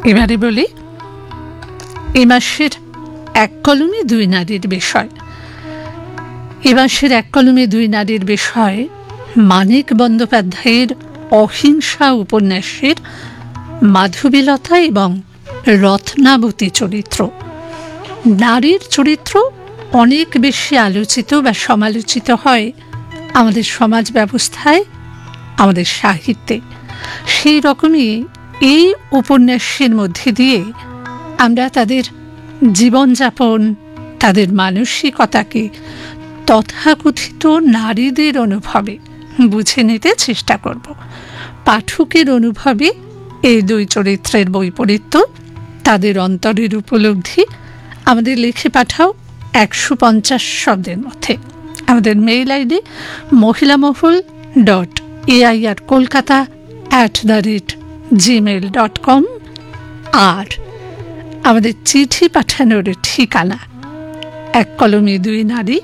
এবারে বলি এ মাসের এক কলমে দুই নারীর বিষয়। এ মাসের এক কলমে দুই নারীর বিষয় মানিক বন্দ্যোপাধ্যায়ের অহিংসা উপন্যাসের মাধবীলতা এবং রত্নাবতী চরিত্র। নারীর চরিত্র অনেক বেশি আলোচিত বা সমালোচিত হয় আমাদের সমাজ ব্যবস্থায়, আমাদের সাহিত্যে। সেই রকমই এই উপন্যাসের মধ্যে দিয়ে আমরা তাদের জীবনযাপন, তাদের মানসিকতাকে তথাকথিত নারীদের অনুভবে বুঝে নিতে চেষ্টা করব। পাঠকের অনুভবে এই দুই চরিত্রের বৈপরীত্য, তাদের অন্তরের উপলব্ধি আমাদের লিখে পাঠাও 150 শব্দের মধ্যে। আমাদের মেইল আইডি mahilamahul.airkolkata@gmail.com। আর আমাদের চিঠি পাঠানোর ঠিকানা এক কলমে দুই নারী,